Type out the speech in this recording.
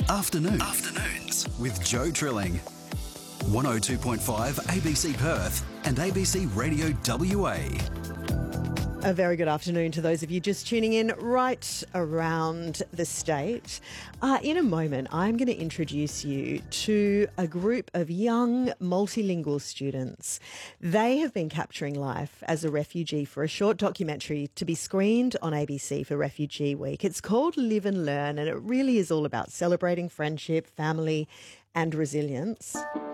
Afternoons with Joe Trilling. 102.5 ABC Perth and ABC Radio WA. A very good afternoon to those of you just tuning in right around the state. In a moment, I'm going to introduce you to a group of young multilingual students. They have been capturing life as a refugee for a short documentary to be screened on ABC for Refugee Week. It's called Live and Learn, and it really is all about celebrating friendship, family, and resilience.